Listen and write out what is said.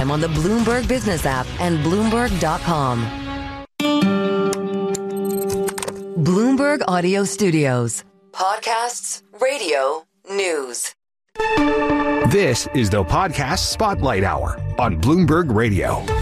anytime on the Bloomberg Business app and Bloomberg.com. Bloomberg Audio Studios. Podcasts, radio, news. This is the Podcast Spotlight Hour on Bloomberg Radio.